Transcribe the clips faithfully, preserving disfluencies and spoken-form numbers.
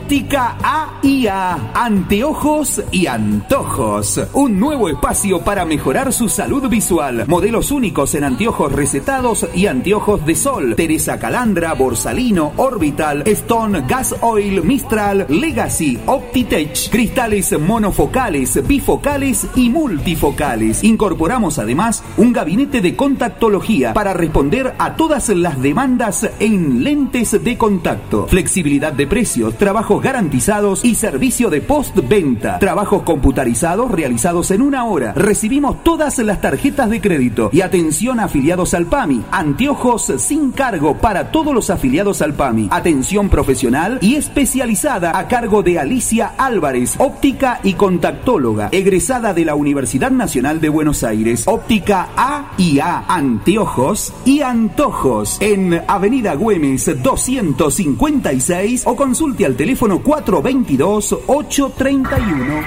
Óptica A y A, anteojos y antojos. Un nuevo espacio para mejorar su salud visual. Modelos únicos en anteojos recetados y anteojos de sol. Teresa Calandra, Borsalino, Orbital, Stone, Gas Oil, Mistral, Legacy, Optitech. Cristales monofocales, bifocales y multifocales. Incorporamos además un gabinete de contactología para responder a todas las demandas en lentes de contacto. Flexibilidad de precios, trabajos garantizados y servicio de postventa. Trabajos computarizados realizados en una hora. Recibimos todas las tarjetas de crédito y atención a afiliados al PAMI. Anteojos sin cargo para todos los afiliados al PAMI. Atención profesional y especializada a cargo de Alicia Álvarez, óptica y contactóloga, egresada de la Universidad Nacional de Buenos Aires. Óptica A y A, anteojos y antojos en Avenida Güemes doscientos cincuenta y seis o consulte al teléfono cuatro veintidós, ocho treinta y uno.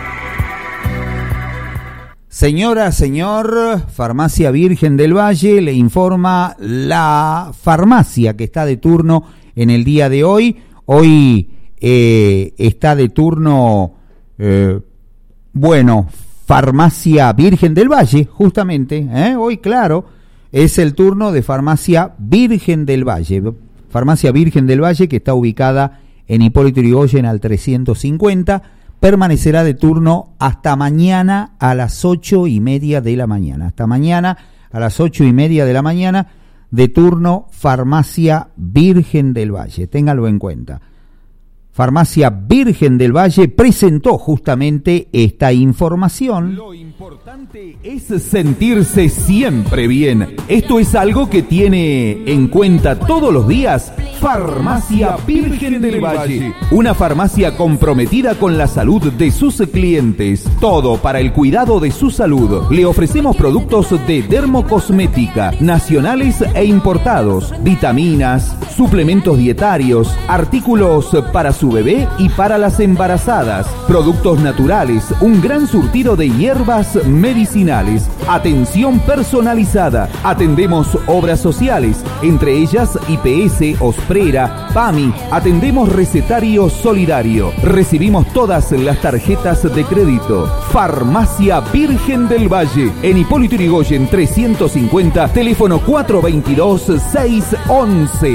Señora, señor, Farmacia Virgen del Valle, le informa la farmacia que está de turno en el día de hoy. Hoy eh, está de turno, eh, bueno, Farmacia Virgen del Valle, justamente, ¿eh? Hoy, claro, es el turno de Farmacia Virgen del Valle. Farmacia Virgen del Valle, que está ubicada en Hipólito Yrigoyen al trescientos cincuenta, permanecerá de turno hasta mañana a las ocho y media de la mañana. Hasta mañana a las ocho y media de la mañana, de turno Farmacia Virgen del Valle. Téngalo en cuenta. Farmacia Virgen del Valle presentó justamente esta información. Lo importante es sentirse siempre bien. Esto es algo que tiene en cuenta todos los días Farmacia Virgen del Valle. Una farmacia comprometida con la salud de sus clientes. Todo para el cuidado de su salud. Le ofrecemos productos de dermocosmética, nacionales e importados, vitaminas, suplementos dietarios, artículos para su bebé y para las embarazadas, productos naturales, un gran surtido de hierbas medicinales, atención personalizada, atendemos obras sociales, entre ellas I P S, Osprera, PAMI, atendemos recetario solidario, recibimos todas las tarjetas de crédito. Farmacia Virgen del Valle, en Hipólito Yrigoyen trescientos cincuenta, teléfono cuatro veintidós, seis once.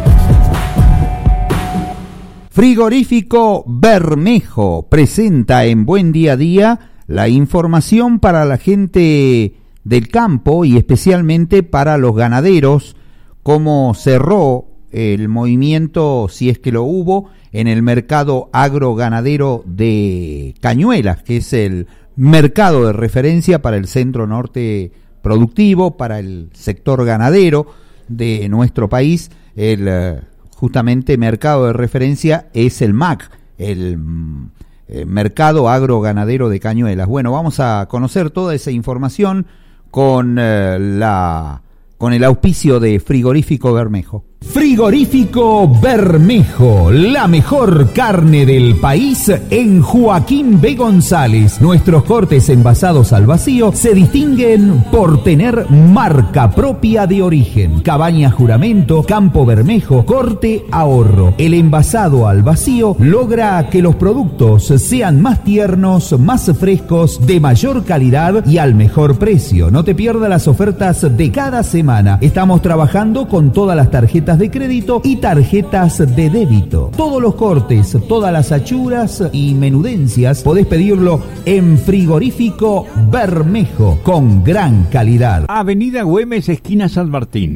Frigorífico Bermejo presenta en Buen Día a Día la información para la gente del campo y especialmente para los ganaderos, cómo cerró el movimiento, si es que lo hubo, en el mercado agroganadero de Cañuelas, que es el mercado de referencia para el centro norte productivo, para el sector ganadero de nuestro país. El justamente mercado de referencia es el M A C, el eh, Mercado Agroganadero de Cañuelas. Bueno, vamos a conocer toda esa información con eh, la con el auspicio de Frigorífico Bermejo. Frigorífico Bermejo, la mejor carne del país en Joaquín B. González. Nuestros cortes envasados al vacío se distinguen por tener marca propia de origen. Cabaña Juramento, Campo Bermejo, Corte Ahorro. El envasado al vacío logra que los productos sean más tiernos, más frescos, de mayor calidad y al mejor precio. No te pierdas las ofertas de cada semana. Estamos trabajando con todas las tarjetas de crédito y tarjetas de débito. Todos los cortes, todas las achuras y menudencias podés pedirlo en Frigorífico Bermejo con gran calidad. Avenida Güemes, esquina San Martín.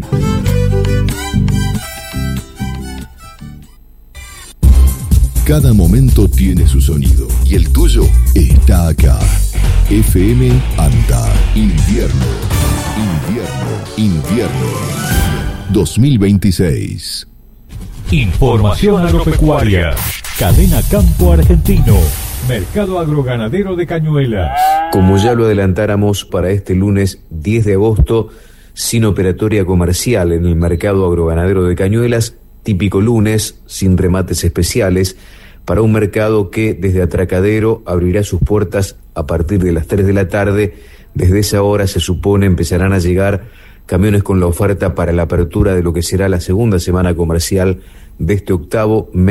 Cada momento tiene su sonido y el tuyo está acá. F M Anta. Invierno. Invierno. Invierno. dos mil veintiséis. Información agropecuaria. Cadena Campo Argentino. Mercado Agroganadero de Cañuelas. Como ya lo adelantáramos para este lunes diez de agosto, sin operatoria comercial en el Mercado Agroganadero de Cañuelas, típico lunes, sin remates especiales, para un mercado que desde Atracadero abrirá sus puertas a partir de las tres de la tarde. Desde esa hora se supone empezarán a llegar camiones con la oferta para la apertura de lo que será la segunda semana comercial de este octavo mes